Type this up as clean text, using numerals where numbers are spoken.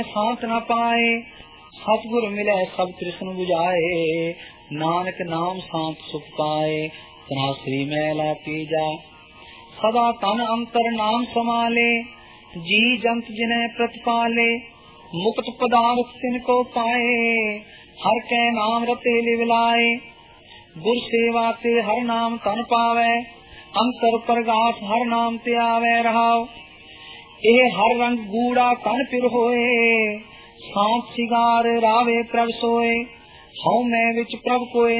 शांत न पाए, सतगुर मिले सब कृष्ण बुझाए, नानक नाम शांत सुख पाए, तनाश्री मैला तीजा। सदा तन अंतर नाम समाले, जी जंत जिन्हें प्रतिपाले, मुक्त पदार्थ तिनको पाए, हर कै नाम रते लिवलाए। गुर सेवा ते हर नाम तन पावे, अंतर प्रगाठ हर नाम ते आवे रहाओ। ਇਹ ਹਰ ਰੰਗ ਗੂੜਾ ਕਨ ਪਿਰ ਹੋਏ, ਸਾਂਤ ਸਿਗਾਰ ਰਾਵੇ ਪ੍ਰਭ ਸੋਏ, ਹਉ ਮੈਂ ਵਿੱਚ ਪ੍ਰਭ ਕੋਏ